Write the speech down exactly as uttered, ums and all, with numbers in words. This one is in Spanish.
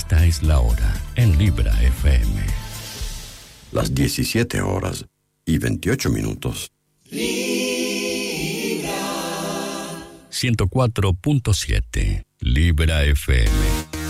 Esta es la hora en Libra F M. Las diecisiete horas y veintiocho minutos. ciento cuatro punto siete Libra F M.